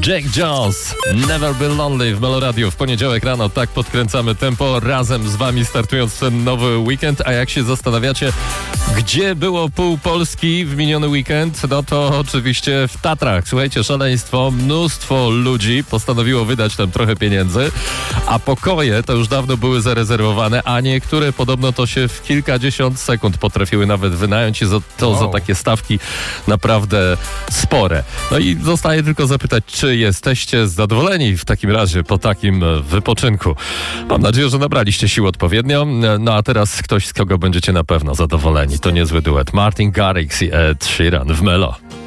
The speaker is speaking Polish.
Jake Jones, Never Been Lonely w Meloradiu. W poniedziałek rano tak podkręcamy tempo razem z wami, startując ten nowy weekend. A jak się zastanawiacie, gdzie było pół Polski w miniony weekend, no to oczywiście w Tatrach. Słuchajcie, szaleństwo, mnóstwo ludzi postanowiło wydać tam trochę pieniędzy, a pokoje to już dawno były zarezerwowane, a niektóre podobno to się w kilkadziesiąt sekund potrafiły nawet wynająć i za takie stawki naprawdę spore. No i zostaje tylko zapytać, czy jesteście zadowoleni w takim razie po takim wypoczynku? Mam nadzieję, że nabraliście sił odpowiednio. No a teraz ktoś, z kogo będziecie na pewno zadowoleni. To niezły duet. Martin Garrix i Ed Sheeran w Melo.